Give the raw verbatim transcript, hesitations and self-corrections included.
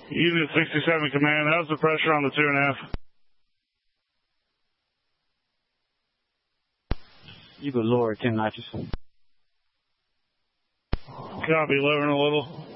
Unit sixty-seven Command, how's the pressure on the two and a half? You could lower ten notches. Copy, lowering a little.